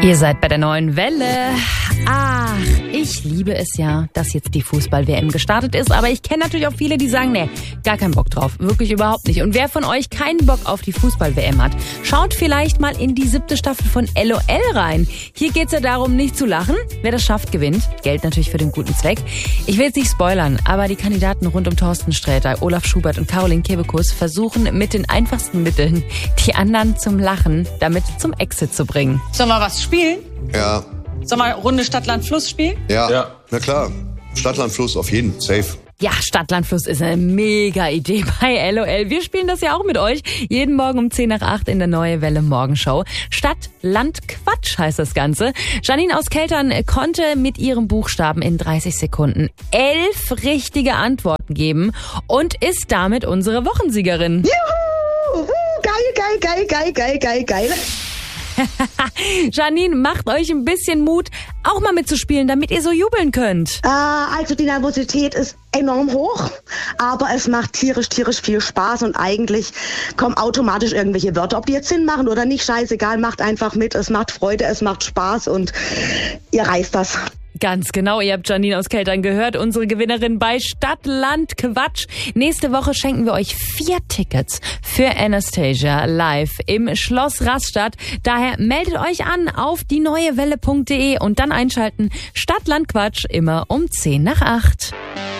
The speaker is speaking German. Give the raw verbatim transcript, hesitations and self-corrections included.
Ihr seid bei der neuen Welle. Ach, ich liebe es ja, dass jetzt die Fußball-W M gestartet ist. Aber ich kenne natürlich auch viele, die sagen, nee, gar keinen Bock drauf. Wirklich überhaupt nicht. Und wer von euch keinen Bock auf die Fußball-W M hat, schaut vielleicht mal in die siebte Staffel von L O L rein. Hier geht's ja darum, nicht zu lachen. Wer das schafft, gewinnt. Geld natürlich für den guten Zweck. Ich will jetzt nicht spoilern, aber die Kandidaten rund um Thorsten Sträter, Olaf Schubert und Caroline Kebekus versuchen mit den einfachsten Mitteln, die anderen zum Lachen, damit zum Exit zu bringen. Sollen wir was spielen? Ja. Sollen wir Runde Stadt, Land, Fluss spielen? Ja, Ja. na klar. Stadt, Land, Fluss, auf jeden. Safe. Ja, Stadt, Land, Fluss ist eine mega Idee bei L O L. Wir spielen das ja auch mit euch. Jeden Morgen um zehn nach acht in der Neue Welle Morgenshow. Stadt, Land, Quatsch heißt das Ganze. Janine aus Keltern konnte mit ihrem Buchstaben in dreißig Sekunden elf richtige Antworten geben und ist damit unsere Wochensiegerin. Juhu! Geil, geil, geil, geil, geil, geil, geil. Janine, macht euch ein bisschen Mut, auch mal mitzuspielen, damit ihr so jubeln könnt. Äh, also die Nervosität ist enorm hoch, aber es macht tierisch, tierisch viel Spaß und eigentlich kommen automatisch irgendwelche Wörter. Ob die jetzt Sinn machen oder nicht, scheißegal, macht einfach mit. Es macht Freude, es macht Spaß und ihr reißt das. Ganz genau, ihr habt Janine aus Keltern gehört, unsere Gewinnerin bei Stadt, Land, Quatsch. Nächste Woche schenken wir euch vier Tickets für Anastasia live im Schloss Rastatt. Daher meldet euch an auf die neue welle punkt de und dann einschalten. Stadt, Land, Quatsch immer um zehn nach acht.